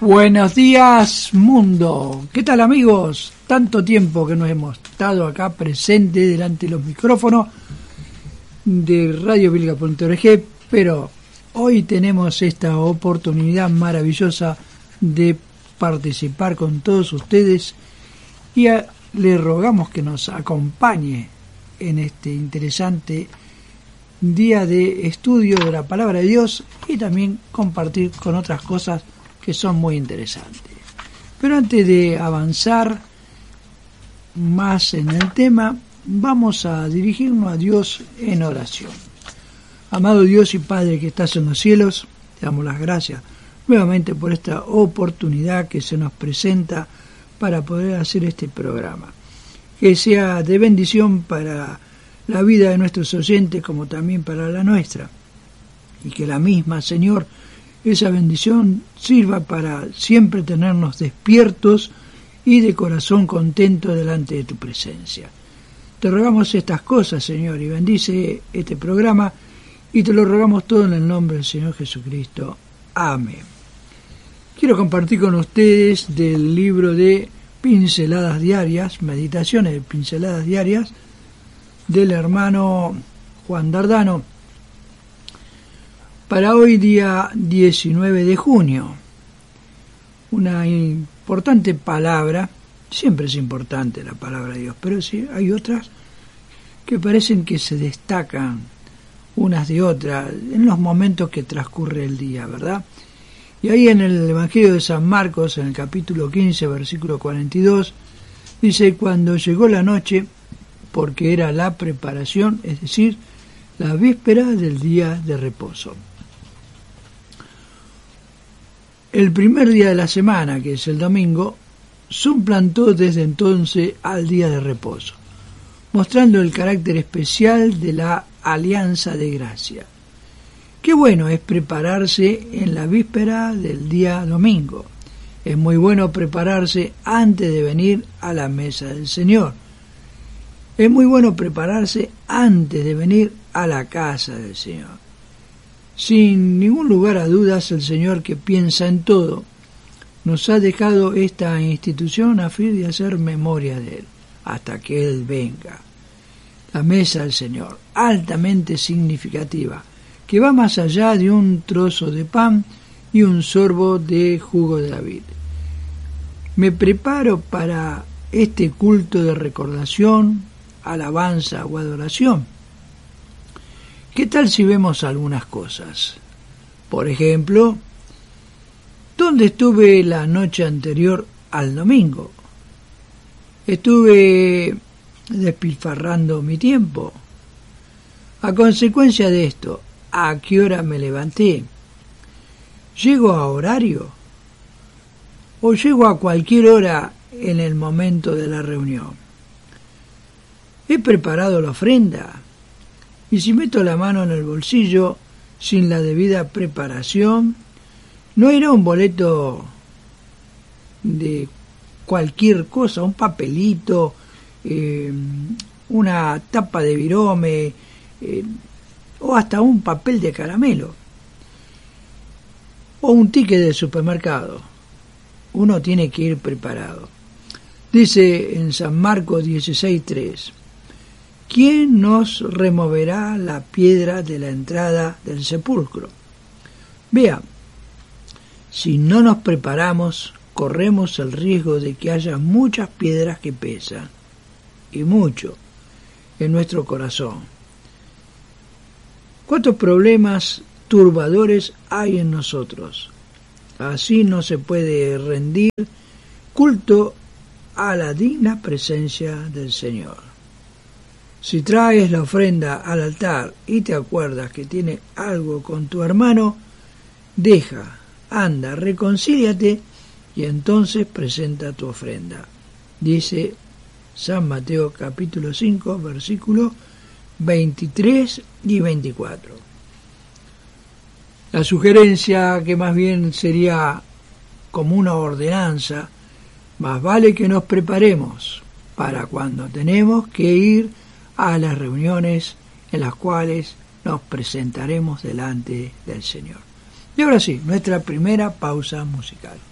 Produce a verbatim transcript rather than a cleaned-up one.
Buenos días, mundo. ¿Qué tal, amigos? Tanto tiempo que nos hemos estado acá presentes delante de los micrófonos de radio bíblica punto org, pero hoy tenemos esta oportunidad maravillosa de participar con todos ustedes y a, le rogamos que nos acompañe en este interesante día de estudio de la palabra de Dios y también compartir con otras cosas que son muy interesantes. Pero antes de avanzar más en el tema, vamos a dirigirnos a Dios en oración. Amado Dios y Padre que estás en los cielos, te damos las gracias nuevamente por esta oportunidad que se nos presenta para poder hacer este programa. Que sea de bendición para la vida de nuestros oyentes como también para la nuestra. Y que la misma, Señor, esa bendición sirva para siempre tenernos despiertos y de corazón contento delante de tu presencia. Te rogamos estas cosas, Señor, y bendice este programa, y te lo rogamos todo en el nombre del Señor Jesucristo. Amén. Quiero compartir con ustedes del libro de Pinceladas Diarias, Meditaciones de Pinceladas Diarias, del hermano Juan Dardano, para hoy día diecinueve de junio. Una importante palabra, siempre es importante la palabra de Dios, pero sí hay otras que parecen que se destacan unas de otras en los momentos que transcurre el día, ¿verdad? Y ahí en el Evangelio de San Marcos, en el capítulo quince, versículo cuarenta y dos, dice: cuando llegó la noche, porque era la preparación, es decir, la víspera del día de reposo. El primer día de la semana, que es el domingo, suplantó desde entonces al día de reposo, mostrando el carácter especial de la alianza de gracia. Qué bueno es prepararse en la víspera del día domingo. Es muy bueno prepararse antes de venir a la mesa del Señor. Es muy bueno prepararse antes de venir a la casa del Señor. Sin ningún lugar a dudas, el Señor, que piensa en todo, nos ha dejado esta institución a fin de hacer memoria de Él, hasta que Él venga. La mesa del Señor, altamente significativa, que va más allá de un trozo de pan y un sorbo de jugo de la vid. Me preparo para este culto de recordación, alabanza o adoración. ¿Qué tal si vemos algunas cosas? Por ejemplo, ¿dónde estuve la noche anterior al domingo? Estuve despilfarrando mi tiempo. A consecuencia de esto, ¿a qué hora me levanté? ¿Llego a horario? ¿O llego a cualquier hora en el momento de la reunión? ¿He preparado la ofrenda? Y si meto la mano en el bolsillo sin la debida preparación, no era un boleto de cualquier cosa, un papelito, eh, una tapa de virome, eh, o hasta un papel de caramelo, o un ticket de supermercado. Uno tiene que ir preparado. Dice en San Marcos dieciséis tres, ¿quién nos removerá la piedra de la entrada del sepulcro? Vea, si no nos preparamos, corremos el riesgo de que haya muchas piedras que pesan, y mucho, en nuestro corazón. ¿Cuántos problemas turbadores hay en nosotros? Así no se puede rendir culto a la digna presencia del Señor. Si traes la ofrenda al altar y te acuerdas que tiene algo con tu hermano, deja, anda, reconcíliate y entonces presenta tu ofrenda. Dice San Mateo capítulo cinco, versículos veintitrés y veinticuatro. La sugerencia, que más bien sería como una ordenanza, más vale que nos preparemos para cuando tenemos que ir a las reuniones en las cuales nos presentaremos delante del Señor. Y ahora sí, nuestra primera pausa musical.